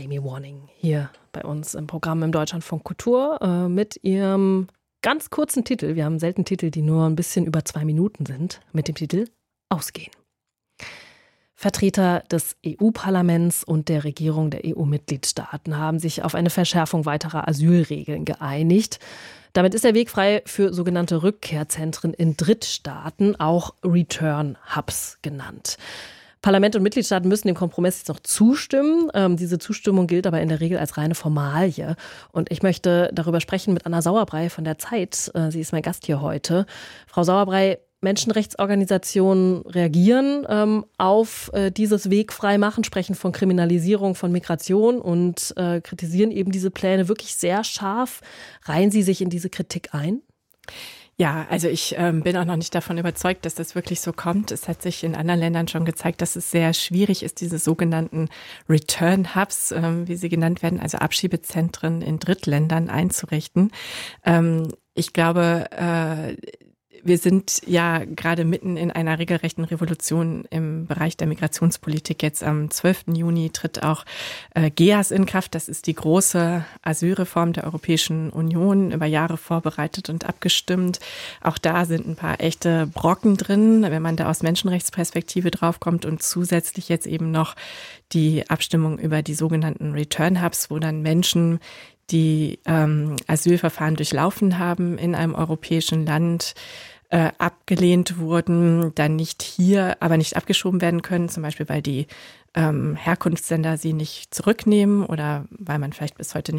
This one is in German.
Amy Warning hier bei uns im Programm im Deutschlandfunk Kultur mit ihrem ganz kurzen Titel. Wir haben selten Titel, die nur ein bisschen über 2 Minuten sind, mit dem Titel Ausgehen. Vertreter des EU-Parlaments und der Regierung der EU-Mitgliedstaaten haben sich auf eine Verschärfung weiterer Asylregeln geeinigt. Damit ist der Weg frei für sogenannte Rückkehrzentren in Drittstaaten, auch Return Hubs genannt. Parlament und Mitgliedstaaten müssen dem Kompromiss jetzt noch zustimmen. Diese Zustimmung gilt aber in der Regel als reine Formalie. Und ich möchte darüber sprechen mit Anna Sauerbrey von der Zeit. Sie ist mein Gast hier heute. Frau Sauerbrey, Menschenrechtsorganisationen reagieren auf dieses Wegfreimachen, sprechen von Kriminalisierung von Migration und kritisieren eben diese Pläne wirklich sehr scharf. Reihen Sie sich in diese Kritik ein? Ja, also ich bin auch noch nicht davon überzeugt, dass das wirklich so kommt. Es hat sich in anderen Ländern schon gezeigt, dass es sehr schwierig ist, diese sogenannten Return Hubs, wie sie genannt werden, also Abschiebezentren in Drittländern einzurichten. Ich glaube, wir sind ja gerade mitten in einer regelrechten Revolution im Bereich der Migrationspolitik. Jetzt am 12. Juni tritt auch GEAS in Kraft. Das ist die große Asylreform der Europäischen Union, über Jahre vorbereitet und abgestimmt. Auch da sind ein paar echte Brocken drin, wenn man da aus Menschenrechtsperspektive draufkommt, und zusätzlich jetzt eben noch die Abstimmung über die sogenannten Return Hubs, wo dann Menschen, die Asylverfahren durchlaufen haben in einem europäischen Land, abgelehnt wurden, dann nicht hier, aber nicht abgeschoben werden können, zum Beispiel weil die Herkunftsländer sie nicht zurücknehmen oder weil man vielleicht bis heute nicht